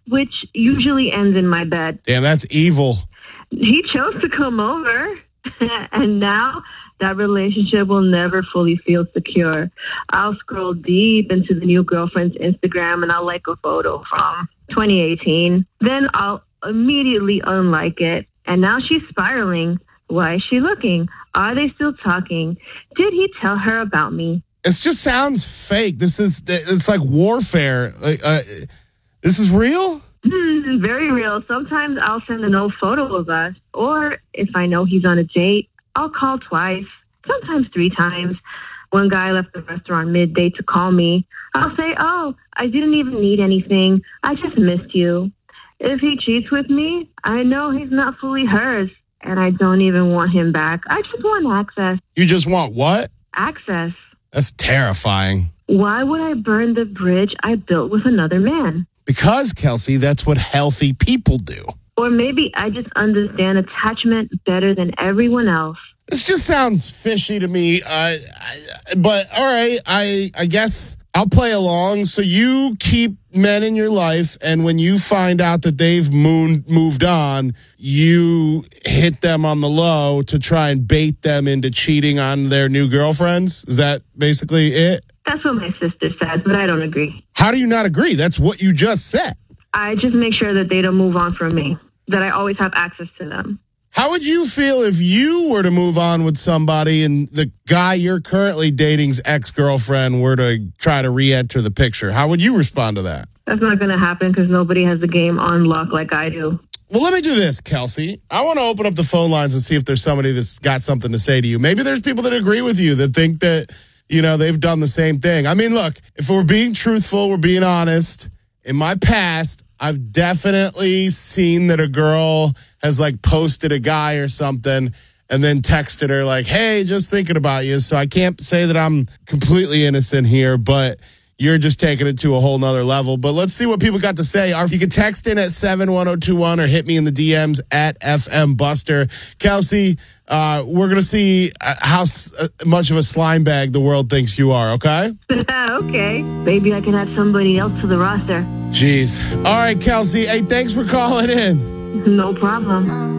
which usually ends in my bed. Damn, that's evil. He chose to come over, and now that relationship will never fully feel secure. I'll scroll deep into the new girlfriend's Instagram and I'll like a photo from 2018. Then I'll immediately unlike it. And now she's spiraling. Why is she looking? Are they still talking? Did he tell her about me? It just sounds fake. It's like warfare. This is real? Very real. Sometimes I'll send an old photo of us. Or if I know he's on a date, I'll call twice, sometimes 3 times. One guy left the restaurant midday to call me. I'll say, oh, I didn't even need anything. I just missed you. If he cheats with me, I know he's not fully hers, and I don't even want him back. I just want access. You just want what? Access. That's terrifying. Why would I burn the bridge I built with another man? Because, Kelsey, that's what healthy people do. Or maybe I just understand attachment better than everyone else. This just sounds fishy to me. But all right, I guess I'll play along. So you keep men in your life, and when you find out that they've moved on, you hit them on the low to try and bait them into cheating on their new girlfriends. Is that basically it? That's what my sister says, but I don't agree. How do you not agree? That's what you just said. I just make sure that they don't move on from me, that I always have access to them. How would you feel if you were to move on with somebody and the guy you're currently dating's ex-girlfriend were to try to re-enter the picture? How would you respond to that? That's not going to happen because nobody has the game on lock like I do. Well, let me do this, Kelsey. I want to open up the phone lines and see if there's somebody that's got something to say to you. Maybe there's people that agree with you, that think that, you know, they've done the same thing. I mean, look, if we're being truthful, we're being honest. In my past, I've definitely seen that a girl has like posted a guy or something and then texted her like, hey, just thinking about you. So I can't say that I'm completely innocent here, but you're just taking it to a whole nother level. But let's see what people got to say. You can text in at 71021 or hit me in the DMs at FM Buster. Kelsey, we're going to see how much of a slime bag the world thinks you are, okay? Okay. Maybe I can add somebody else to the roster. Jeez. All right, Kelsey. Hey, thanks for calling in. No problem.